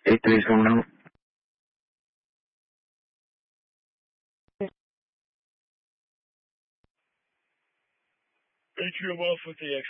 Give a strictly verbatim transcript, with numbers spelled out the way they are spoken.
Eight three's coming out. Atrium off with the X.